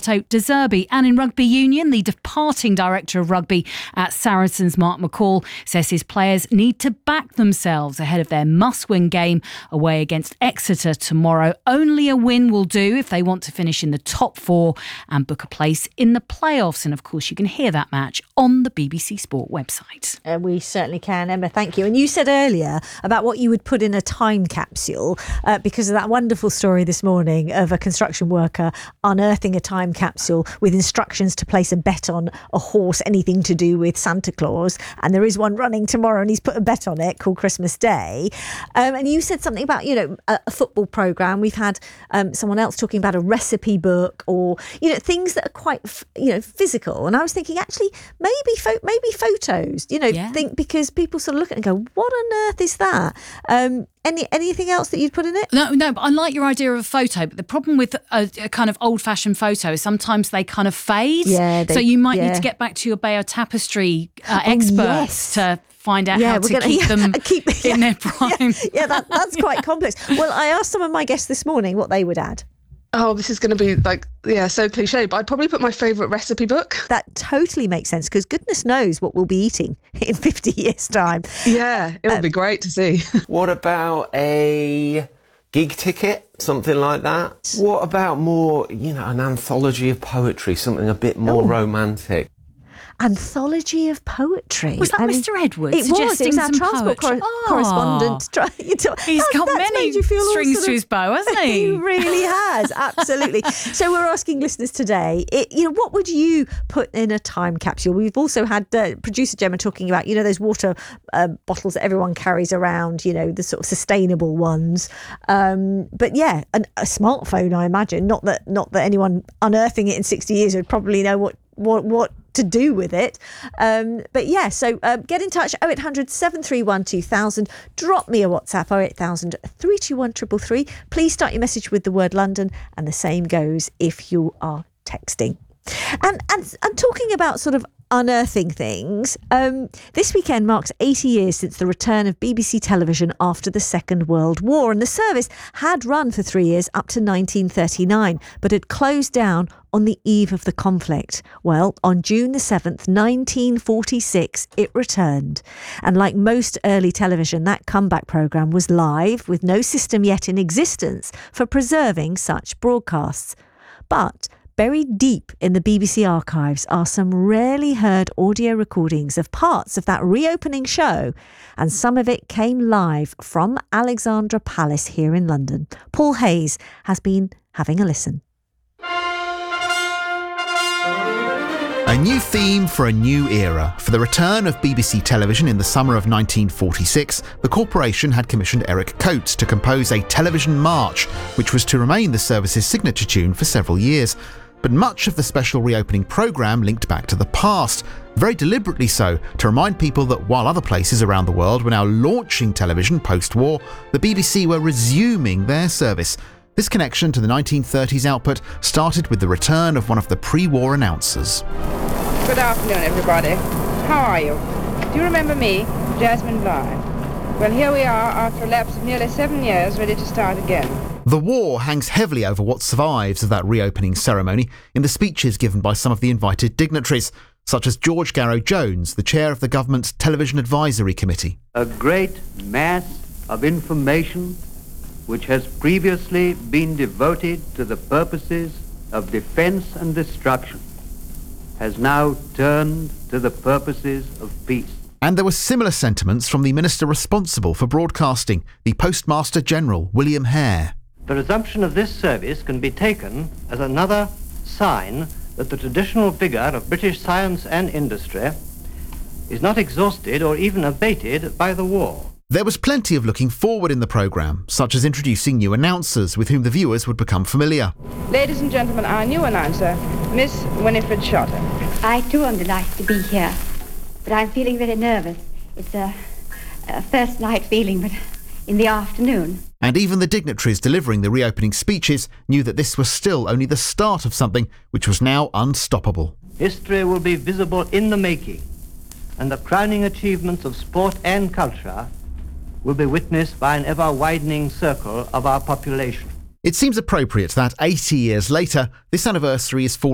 Renato De Zerbi. And in rugby union, the departing director of rugby at Saracens, Mark McCall, says his players need to back themselves ahead of their must-win game away against Exeter tomorrow. Only a win will do if they want to finish in the top four and book a place in the playoffs. And of course, you can hear that match on the BBC Sport website. We certainly can, Emma, thank you. And you said earlier about what you would put in a time capsule because of that wonderful story this morning of a construction worker unearthing a time capsule with instructions to place a bet on a horse, anything to do with Santa Claus. And there is one running tomorrow and he's put a bet on it called Christmas Day. And you said something about, a football programme. We've had someone else talking about a recipe book or, things that are quite, physical. And I was thinking, actually, maybe photos, because people sort of look at it and go, what on earth is that? Anything else that you'd put in it? No, but I like your idea of a photo. But the problem with a kind of old-fashioned photo is sometimes they kind of fade. Yeah, so you might need to get back to your Bayeux Tapestry experts to find out how to keep them in their prime. That's quite complex. Well, I asked some of my guests this morning what they would add. Oh, this is going to be so cliche, but I'd probably put my favourite recipe book. That totally makes sense because goodness knows what we'll be eating in 50 years' time. Yeah, it would be great to see. What about a gig ticket, something like that? What about more, an anthology of poetry, something a bit more romantic? Anthology of poetry. Was that Mr. Edwards? It was our transport correspondent. He's got many strings to his bow, hasn't he? He really has, absolutely. So we're asking listeners today, what would you put in a time capsule? We've also had producer Gemma talking about, those water bottles that everyone carries around, the sort of sustainable ones. But yeah, a smartphone, I imagine. Not that anyone unearthing it in 60 years would probably know what to do with it. But yeah, so get in touch, 0800 731 2000. Drop me a WhatsApp, 08000 321 333. Please start your message with the word London, and the same goes if you are texting. And talking about sort of unearthing things, this weekend marks 80 years since the return of BBC television after the Second World War, and the service had run for 3 years up to 1939, but had closed down on the eve of the conflict. Well, on June the 7th, 1946, it returned. And like most early television, that comeback programme was live with no system yet in existence for preserving such broadcasts. But buried deep in the BBC archives are some rarely heard audio recordings of parts of that reopening show, and some of it came live from Alexandra Palace here in London. Paul Hayes has been having a listen. A new theme for a new era. For the return of BBC television in the summer of 1946, the corporation had commissioned Eric Coates to compose a television march, which was to remain the service's signature tune for several years. But much of the special reopening programme linked back to the past, very deliberately so, to remind people that while other places around the world were now launching television post-war, the BBC were resuming their service. This connection to the 1930s output started with the return of one of the pre-war announcers. Good afternoon, everybody. How are you? Do you remember me, Jasmine Bligh? Well, here we are after a lapse of nearly 7 years, ready to start again. The war hangs heavily over what survives of that reopening ceremony in the speeches given by some of the invited dignitaries, such as George Garrow-Jones, the chair of the government's Television Advisory Committee. A great mass of information which has previously been devoted to the purposes of defense and destruction has now turned to the purposes of peace. And there were similar sentiments from the minister responsible for broadcasting, the Postmaster General, William Hare. The resumption of this service can be taken as another sign that the traditional vigour of British science and industry is not exhausted or even abated by the war. There was plenty of looking forward in the programme, such as introducing new announcers with whom the viewers would become familiar. Ladies and gentlemen, our new announcer, Miss Winifred Shotter. I too am delighted to be here, but I'm feeling very nervous. It's a first night feeling, but in the afternoon. And even the dignitaries delivering the reopening speeches knew that this was still only the start of something which was now unstoppable. History will be visible in the making, and the crowning achievements of sport and culture will be witnessed by an ever-widening circle of our population. It seems appropriate that 80 years later, this anniversary is falling